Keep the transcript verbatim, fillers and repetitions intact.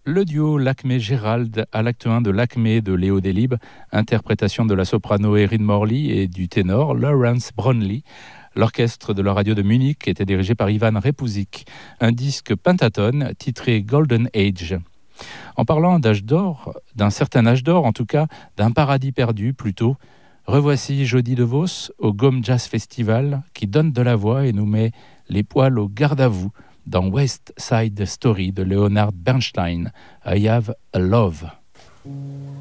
Le duo Lakmé-Gérald à l'acte un de Lakmé de Léo Delibes, interprétation de la soprano Erin Morley et du ténor Lawrence Brownlee. L'orchestre de la radio de Munich était dirigé par Ivan Repusic, un disque pentatone titré Golden Age. En parlant d'âge d'or, d'un certain âge d'or en tout cas, d'un paradis perdu plutôt, revoici Jody DeVos au Gom Jazz Festival qui donne de la voix et nous met les poils au garde à vous dans West Side Story de Leonard Bernstein, I Have a Love.